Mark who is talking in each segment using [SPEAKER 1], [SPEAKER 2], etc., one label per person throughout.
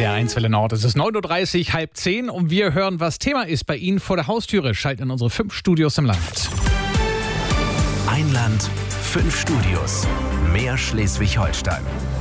[SPEAKER 1] NDR1 Welle Nord. Es ist 9.30 Uhr, halb 10 und wir hören, was Thema ist bei Ihnen vor der Haustüre. Schalten in unsere 5 Studios im Land.
[SPEAKER 2] Ein Land, 5 Studios. Mehr Schleswig-Holstein.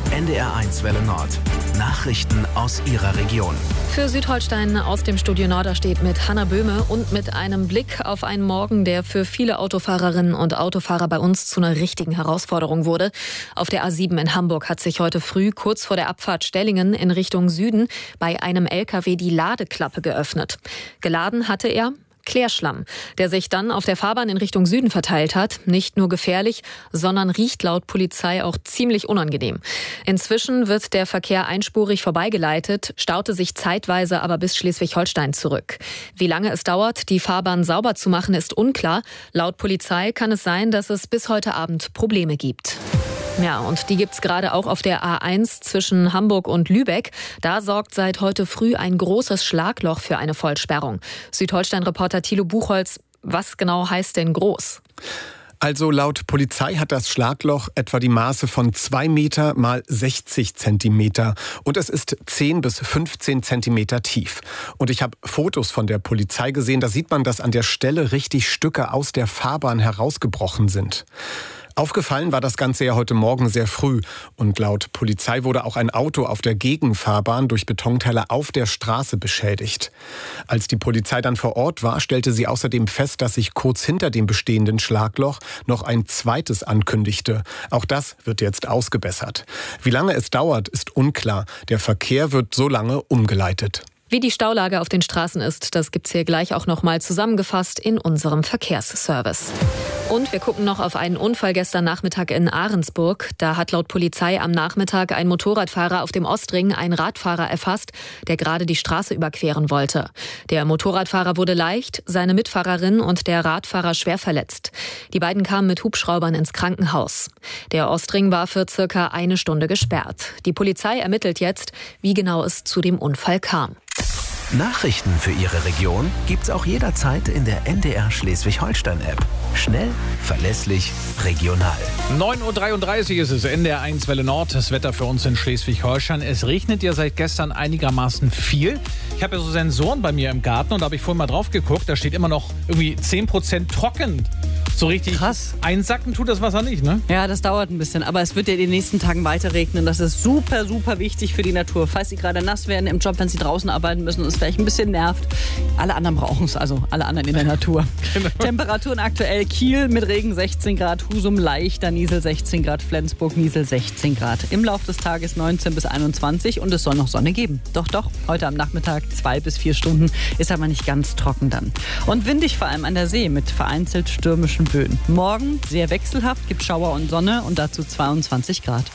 [SPEAKER 2] NDR1 Welle Nord. Nachrichten aus Ihrer Region.
[SPEAKER 3] Für Südholstein aus dem Studio Nord steht mit Hanna Böhme und mit einem Blick auf einen Morgen, der für viele Autofahrerinnen und Autofahrer bei uns zu einer richtigen Herausforderung wurde. Auf der A7 in Hamburg hat sich heute früh kurz vor der Abfahrt Stellingen in Richtung Süden bei einem LKW die Ladeklappe geöffnet. Geladen hatte er Klärschlamm, der sich dann auf der Fahrbahn in Richtung Süden verteilt hat. Nicht nur gefährlich, sondern riecht laut Polizei auch ziemlich unangenehm. Inzwischen wird der Verkehr einspurig vorbeigeleitet, staute sich zeitweise aber bis Schleswig-Holstein zurück. Wie lange es dauert, die Fahrbahn sauber zu machen, ist unklar. Laut Polizei kann es sein, dass es bis heute Abend Probleme gibt. Ja, und die gibt's gerade auch auf der A1 zwischen Hamburg und Lübeck. Da sorgt seit heute früh ein großes Schlagloch für eine Vollsperrung. Südholstein-Reporter Thilo Buchholz, was genau heißt denn groß?
[SPEAKER 4] Also laut Polizei hat das Schlagloch etwa die Maße von 2 Meter mal 60 Zentimeter und es ist 10 bis 15 Zentimeter tief. Und ich habe Fotos von der Polizei gesehen, da sieht man, dass an der Stelle richtig Stücke aus der Fahrbahn herausgebrochen sind. Aufgefallen war das Ganze ja heute Morgen sehr früh und laut Polizei wurde auch ein Auto auf der Gegenfahrbahn durch Betonteile auf der Straße beschädigt. Als die Polizei dann vor Ort war, stellte sie außerdem fest, dass sich kurz hinter dem bestehenden Schlagloch noch ein zweites ankündigte. Auch das wird jetzt ausgebessert. Wie lange es dauert, ist unklar. Der Verkehr wird so lange umgeleitet.
[SPEAKER 3] Wie die Staulage auf den Straßen ist, das gibt's hier gleich auch noch mal zusammengefasst in unserem Verkehrsservice. Und wir gucken noch auf einen Unfall gestern Nachmittag in Ahrensburg. Da hat laut Polizei am Nachmittag ein Motorradfahrer auf dem Ostring einen Radfahrer erfasst, der gerade die Straße überqueren wollte. Der Motorradfahrer wurde leicht, seine Mitfahrerin und der Radfahrer schwer verletzt. Die beiden kamen mit Hubschraubern ins Krankenhaus. Der Ostring war für circa eine Stunde gesperrt. Die Polizei ermittelt jetzt, wie genau es zu dem Unfall kam.
[SPEAKER 2] Nachrichten für Ihre Region gibt's auch jederzeit in der NDR Schleswig-Holstein-App. Schnell, verlässlich, regional.
[SPEAKER 1] 9.33 Uhr ist es, NDR1 Welle Nord. Das Wetter für uns in Schleswig-Holstein. Es regnet ja seit gestern einigermaßen viel. Ich habe ja so Sensoren bei mir im Garten und da habe ich vorhin mal drauf geguckt. Da steht immer noch irgendwie 10% trocken. So richtig
[SPEAKER 5] krass.
[SPEAKER 1] Einsacken tut das Wasser nicht, ne?
[SPEAKER 5] Ja, das dauert ein bisschen. Aber es wird ja in den nächsten Tagen weiter regnen. Das ist super, super wichtig für die Natur. Falls Sie gerade nass werden im Job, wenn Sie draußen arbeiten müssen und es vielleicht ein bisschen nervt. Alle anderen brauchen es, also alle anderen in der Natur.
[SPEAKER 1] Genau.
[SPEAKER 5] Temperaturen aktuell: Kiel mit Regen 16 Grad, Husum leichter Niesel 16 Grad, Flensburg Niesel 16 Grad. Im Laufe des Tages 19 bis 21 und es soll noch Sonne geben. Doch, heute am Nachmittag 2 bis 4 Stunden, ist aber nicht ganz trocken dann. Und windig vor allem an der See mit vereinzelt stürmischen Böen. Morgen sehr wechselhaft, gibt Schauer und Sonne und dazu 22 Grad.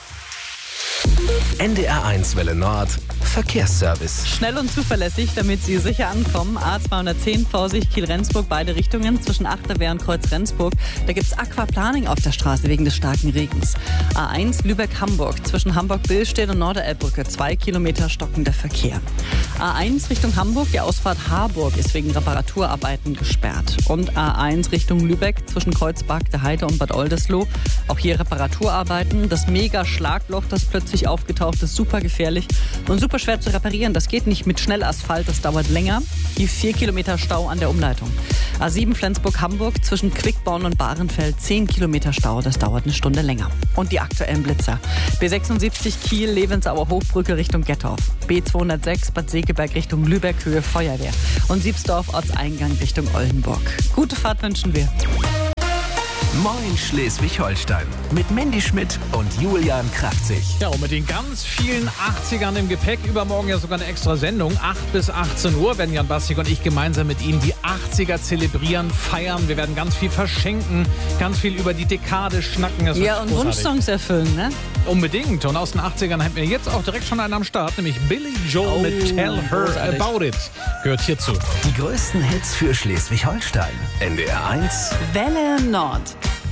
[SPEAKER 2] NDR1 Welle Nord. Verkehrsservice.
[SPEAKER 5] Schnell und zuverlässig, damit Sie sicher ankommen. A210 Vorsicht Kiel-Rendsburg, beide Richtungen zwischen Achterwehr und Kreuz-Rendsburg. Da gibt es Aquaplaning auf der Straße wegen des starken Regens. A1 Lübeck-Hamburg zwischen Hamburg-Billstedt und Norderelbbrücke 2 Kilometer stockender Verkehr. A1 Richtung Hamburg, die Ausfahrt Harburg ist wegen Reparaturarbeiten gesperrt. Und A1 Richtung Lübeck zwischen Kreuzberg, der Heide und Bad Oldesloe. Auch hier Reparaturarbeiten. Das Mega-Schlagloch, das plötzlich aufgetaucht ist, super gefährlich und super schwer zu reparieren. Das geht nicht mit Schnellasphalt, das dauert länger. Die 4 Kilometer Stau an der Umleitung. A7 Flensburg-Hamburg zwischen Quickborn und Bahrenfeld 10 Kilometer Stau, das dauert eine Stunde länger. Und die aktuellen Blitzer. B76 Kiel, Levensauer Hochbrücke Richtung Gettorf. B206 Bad Segeberg Richtung Lübeck, Höhe Feuerwehr. Und Siebsdorf Ortseingang Richtung Oldenburg. Gute Fahrt wünschen wir.
[SPEAKER 2] Moin Schleswig-Holstein mit Mandy Schmidt und Julian Kraftzig.
[SPEAKER 1] Ja, und mit den ganz vielen 80ern im Gepäck, übermorgen ja sogar eine extra Sendung. 8 bis 18 Uhr werden Jan Bastik und ich gemeinsam mit Ihnen die 80er zelebrieren, feiern. Wir werden ganz viel verschenken, ganz viel über die Dekade schnacken. Das
[SPEAKER 5] ja, und Wunschsongs erfüllen, ne?
[SPEAKER 1] Unbedingt. Und aus den 80ern haben wir jetzt auch direkt schon einen am Start, nämlich Billy Joel mit Tell Her
[SPEAKER 5] großartig.
[SPEAKER 1] About It. Gehört hierzu.
[SPEAKER 2] Die größten Hits für Schleswig-Holstein. NDR1
[SPEAKER 5] Welle Nord.